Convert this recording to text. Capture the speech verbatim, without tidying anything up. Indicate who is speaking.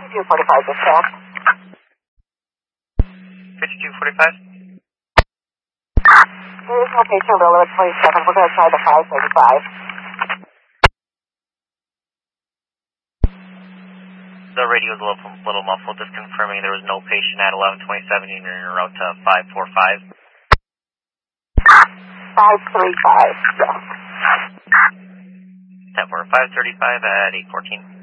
Speaker 1: fifty-two forty-five dispatch.
Speaker 2: fifty-two forty-five?
Speaker 1: There is no patient available at twenty-seven. We're going to try the five thirty-five.
Speaker 2: The radio is a little, little muffled, just confirming there was no patient at eleven twenty-seven and you're en route to five forty-five.
Speaker 1: five thirty-five, yes.
Speaker 2: ten four, five thirty-five at eight fourteen.